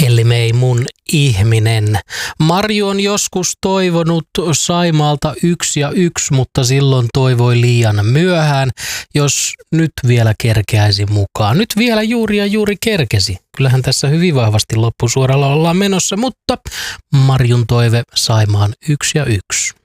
Helmei mun ihminen. Marju on joskus toivonut Saimaalta 1 ja 1, mutta silloin toivoi liian myöhään, jos nyt vielä kerkeäisi mukaan. Nyt vielä juuri ja juuri kerkesi. Kyllähän tässä hyvin vahvasti loppusuoralla ollaan menossa, mutta Marjun toive Saimaan 1 ja 1.